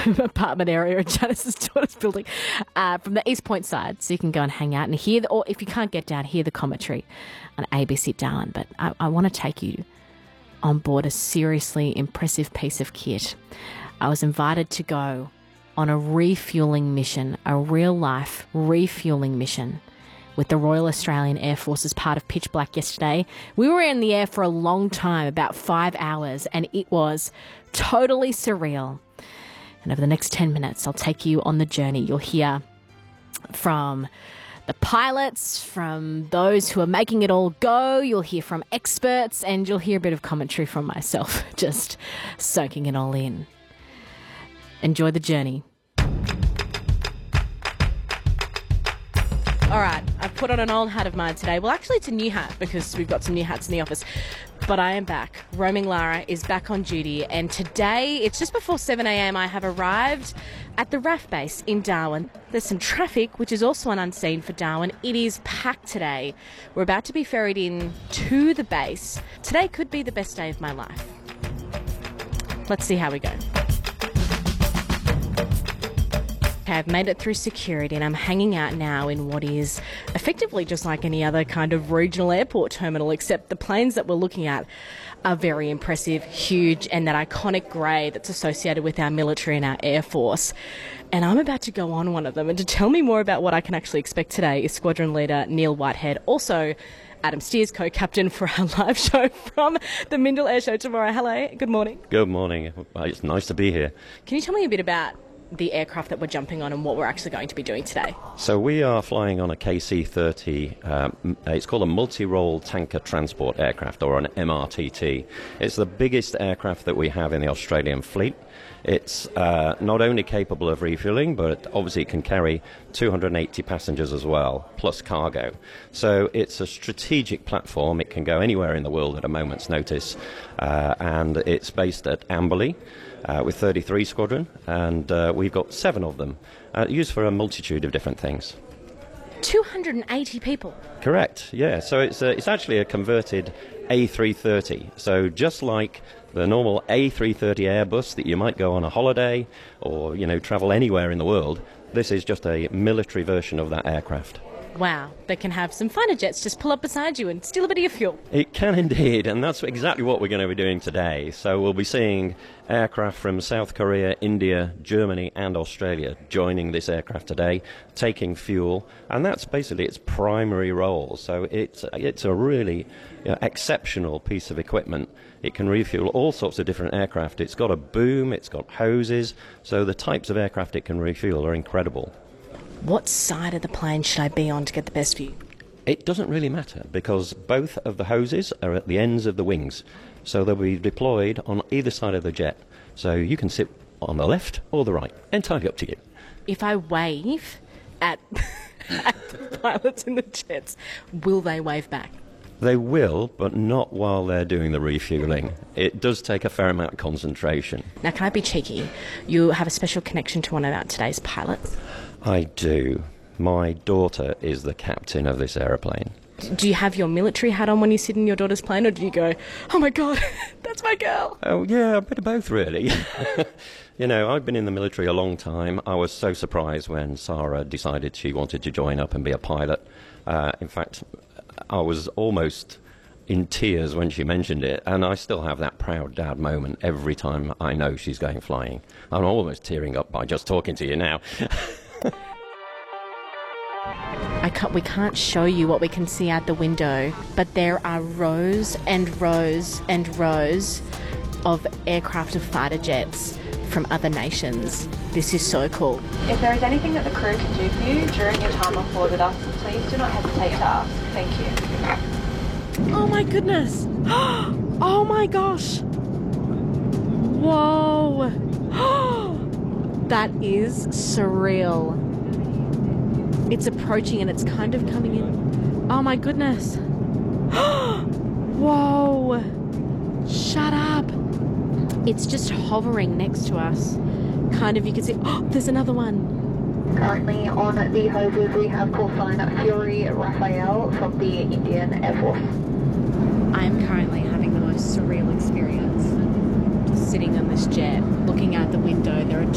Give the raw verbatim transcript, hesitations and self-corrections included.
apartment area in Janice's daughter's building uh, from the East Point side, so you can go and hang out and hear, the, or if you can't get down, hear the commentary on A B C Darwin. But I, I want to take you on board a seriously impressive piece of kit. I was invited to go on a refuelling mission, a real-life refuelling mission with the Royal Australian Air Force as part of Pitch Black yesterday. We were in the air for a long time, about five hours, and it was totally surreal. And over the next ten minutes, I'll take you on the journey. You'll hear from the pilots, from those who are making it all go. You'll hear from experts, and you'll hear a bit of commentary from myself, just soaking it all in. Enjoy the journey. All right, I've put on an old hat of mine today. Well, actually, it's a new hat because we've got some new hats in the office. But I am back. Roaming Lara is back on duty. And today, it's just before seven a.m, I have arrived at the R A F base in Darwin. There's some traffic, which is also an unseen for Darwin. It is packed today. We're about to be ferried in to the base. Today could be the best day of my life. Let's see how we go. Okay, I've made it through security and I'm hanging out now in what is effectively just like any other kind of regional airport terminal, except the planes that we're looking at are very impressive, huge, and that iconic grey that's associated with our military and our Air Force. And I'm about to go on one of them. And to tell me more about what I can actually expect today is Squadron Leader Neil Whitehead, also Adam Steers, co-captain for our live show from the Mindil Air Show tomorrow. Hello, good morning. Good morning. It's nice to be here. Can you tell me a bit about the aircraft that we're jumping on and what we're actually going to be doing today? So we are flying on a K C thirty. Um, it's called a multi-role tanker transport aircraft, or an M R T T. It's the biggest aircraft that we have in the Australian fleet. It's uh, not only capable of refueling, but obviously it can carry two hundred eighty passengers as well, plus cargo. So it's a strategic platform. It can go anywhere in the world at a moment's notice. Uh, and it's based at Amberley uh, with thirty-three Squadron, and uh, we've got seven of them, uh, used for a multitude of different things. two hundred eighty people? Correct, yeah. So it's, a, it's actually a converted A three thirty. So just like the normal A three thirty Airbus that you might go on a holiday or, you know, travel anywhere in the world, this is just a military version of that aircraft. Wow, they can have some fighter jets just pull up beside you and steal a bit of your fuel. It can indeed, and that's exactly what we're going to be doing today. So we'll be seeing aircraft from South Korea, India, Germany and Australia joining this aircraft today, taking fuel, and that's basically its primary role. So it's, it's a really, you know, exceptional piece of equipment. It can refuel all sorts of different aircraft. It's got a boom, it's got hoses, so the types of aircraft it can refuel are incredible. What side of the plane should I be on to get the best view? It doesn't really matter because both of the hoses are at the ends of the wings, so they'll be deployed on either side of the jet. So you can sit on the left or the right, entirely up to you. If I wave at, at the pilots in the jets, will they wave back? They will, but not while they're doing the refueling. It does take a fair amount of concentration. Now, can I be cheeky? You have a special connection to one of our today's pilots. I do. My daughter is the captain of this aeroplane. Do you have your military hat on when you sit in your daughter's plane, or do you go, oh my God, that's my girl? Oh, yeah, a bit of both, really. You know, I've been in the military a long time. I was so surprised when Sarah decided she wanted to join up and be a pilot. Uh, in fact, I was almost in tears when she mentioned it, and I still have that proud dad moment every time I know she's going flying. I'm almost tearing up by just talking to you now. I can't, we can't show you what we can see out the window, but there are rows and rows and rows of aircraft and fighter jets from other nations. This is so cool. If there is anything that the crew can do for you during your time on board with us, please do not hesitate to ask. Thank you. Oh my goodness. Oh my gosh. Whoa. That is surreal. It's approaching and it's kind of coming in. Oh my goodness. Whoa. Shut up. It's just hovering next to us. Kind of, you can see, oh, there's another one. Currently on the hoses we have call sign Fury Raphael from the Indian Air Force. I am currently having the most surreal experience. Just sitting on this jet, looking out the window. There are